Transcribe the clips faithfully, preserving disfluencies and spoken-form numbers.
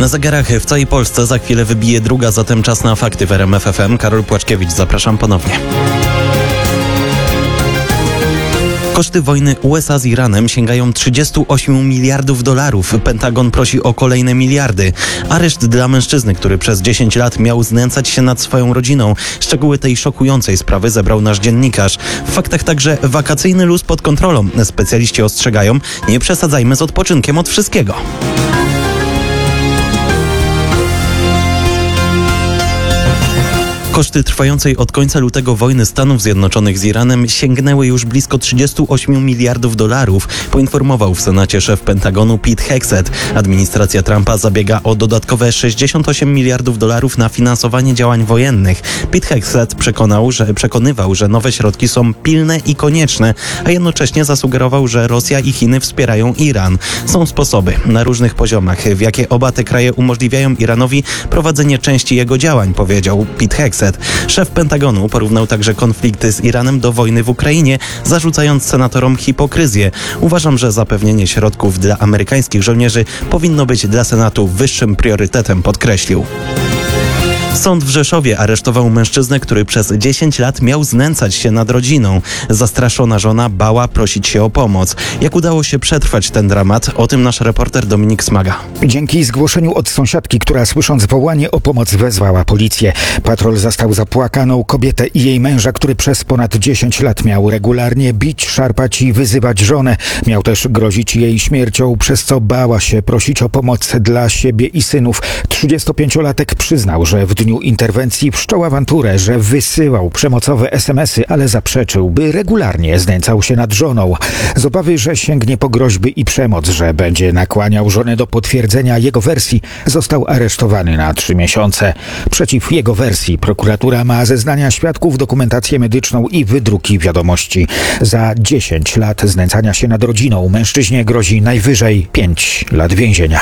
Na zegarach w całej Polsce za chwilę wybije druga, zatem czas na fakty w R M F F M. Karol Płaczkiewicz, zapraszam ponownie. Koszty wojny U S A z Iranem sięgają trzydzieści osiem miliardów dolarów. Pentagon prosi o kolejne miliardy. Areszt dla mężczyzny, który przez dziesięć lat miał znęcać się nad swoją rodziną. Szczegóły tej szokującej sprawy zebrał nasz dziennikarz. W faktach także wakacyjny luz pod kontrolą. Specjaliści ostrzegają, nie przesadzajmy z odpoczynkiem od wszystkiego. Koszty trwającej od końca lutego wojny Stanów Zjednoczonych z Iranem sięgnęły już blisko trzydzieści osiem miliardów dolarów, poinformował w Senacie szef Pentagonu Pete Hegseth. Administracja Trumpa zabiega o dodatkowe sześćdziesiąt osiem miliardów dolarów na finansowanie działań wojennych. Pete Hegseth przekonał, że, przekonywał, że nowe środki są pilne i konieczne, a jednocześnie zasugerował, że Rosja i Chiny wspierają Iran. Są sposoby na różnych poziomach, w jakie oba te kraje umożliwiają Iranowi prowadzenie części jego działań, powiedział Pete Hegseth. Szef Pentagonu porównał także konflikty z Iranem do wojny w Ukrainie, zarzucając senatorom hipokryzję. Uważam, że zapewnienie środków dla amerykańskich żołnierzy powinno być dla Senatu wyższym priorytetem, podkreślił. Sąd w Rzeszowie aresztował mężczyznę, który przez dziesięć lat miał znęcać się nad rodziną. Zastraszona żona bała prosić się o pomoc. Jak udało się przetrwać ten dramat? O tym nasz reporter Dominik Smaga. Dzięki zgłoszeniu od sąsiadki, która słysząc wołanie o pomoc wezwała policję. Patrol zastał zapłakaną kobietę i jej męża, który przez ponad dziesięć lat miał regularnie bić, szarpać i wyzywać żonę. Miał też grozić jej śmiercią, przez co bała się prosić o pomoc dla siebie i synów. trzydziestopięciolatek przyznał, że w dniu interwencji wszczął awanturę, że wysyłał przemocowe es em esy, ale zaprzeczył, by regularnie znęcał się nad żoną. Z obawy, że sięgnie po groźby i przemoc, że będzie nakłaniał żonę do potwierdzenia jego wersji, został aresztowany na trzy miesiące. Przeciw jego wersji prokuratura ma zeznania świadków, dokumentację medyczną i wydruki wiadomości. Za dziesięć lat znęcania się nad rodziną mężczyźnie grozi najwyżej pięć lat więzienia.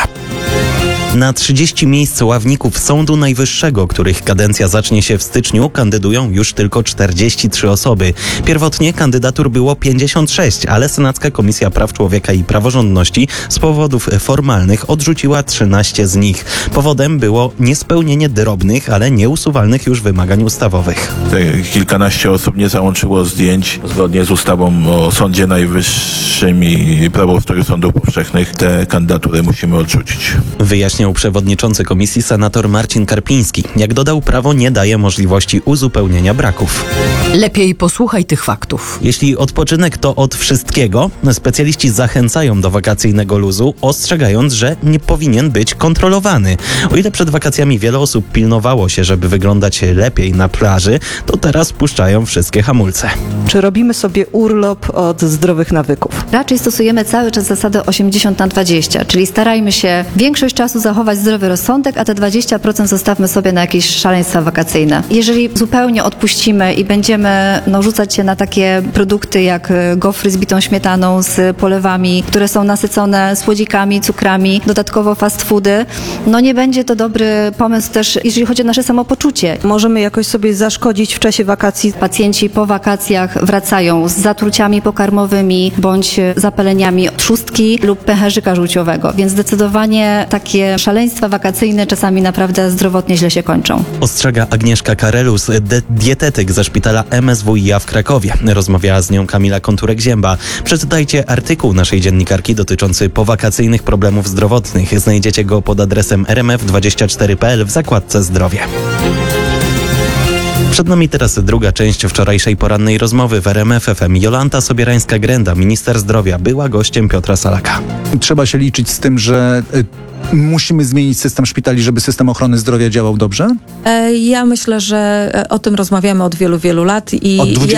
Na trzydzieści miejsc ławników Sądu Najwyższego, których kadencja zacznie się w styczniu, kandydują już tylko czterdzieści trzy osoby. Pierwotnie kandydatur było pięćdziesiąt sześć, ale Senacka Komisja Praw Człowieka i Praworządności z powodów formalnych odrzuciła trzynaście z nich. Powodem było niespełnienie drobnych, ale nieusuwalnych już wymagań ustawowych. Te kilkanaście osób nie załączyło zdjęć. Zgodnie z ustawą o Sądzie Najwyższym i prawoustroju sądów powszechnych te kandydatury musimy odrzucić. Wyjaśnił przewodniczący komisji senator Marcin Karpiński. Jak dodał, prawo nie daje możliwości uzupełnienia braków. Lepiej posłuchaj tych faktów. Jeśli odpoczynek to od wszystkiego, specjaliści zachęcają do wakacyjnego luzu, ostrzegając, że nie powinien być kontrolowany. O ile przed wakacjami wiele osób pilnowało się, żeby wyglądać lepiej na plaży, to teraz puszczają wszystkie hamulce. Czy robimy sobie urlop od zdrowych nawyków? Raczej stosujemy cały czas zasadę osiemdziesiąt na dwadzieścia, czyli starajmy się większość czasu zachować zdrowy rozsądek, a te dwadzieścia procent zostawmy sobie na jakieś szaleństwa wakacyjne. Jeżeli zupełnie odpuścimy i będziemy no, rzucać się na takie produkty jak gofry z bitą śmietaną, z polewami, które są nasycone słodzikami, cukrami, dodatkowo fast foody, no nie będzie to dobry pomysł też, jeżeli chodzi o nasze samopoczucie. Możemy jakoś sobie zaszkodzić w czasie wakacji. Pacjenci po wakacjach wracają z zatruciami pokarmowymi bądź zapaleniami trzustki lub pęcherzyka żółciowego, więc zdecydowanie takie szaleństwa wakacyjne czasami naprawdę zdrowotnie źle się kończą. Ostrzega Agnieszka Karelus, de- dietetyk ze szpitala em es wu i a w Krakowie. Rozmawiała z nią Kamila Konturek-Zięba. Przeczytajcie artykuł naszej dziennikarki dotyczący powakacyjnych problemów zdrowotnych. Znajdziecie go pod adresem er em ef dwadzieścia cztery kropka pe el w zakładce zdrowie. Przed nami teraz druga część wczorajszej porannej rozmowy w R M F F M. Jolanta Sobierańska-Grenda, minister zdrowia, była gościem Piotra Salaka. Trzeba się liczyć z tym, że y, musimy zmienić system szpitali, żeby system ochrony zdrowia działał dobrze? Ja myślę, że o tym rozmawiamy od wielu, wielu lat i Od